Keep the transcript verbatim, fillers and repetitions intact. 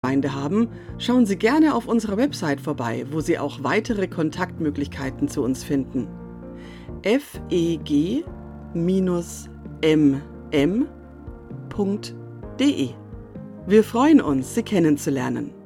Gemeinde haben, schauen Sie gerne auf unserer Website vorbei, wo Sie auch weitere Kontaktmöglichkeiten zu uns finden. f e g m m punkt d e. Wir freuen uns, Sie kennenzulernen.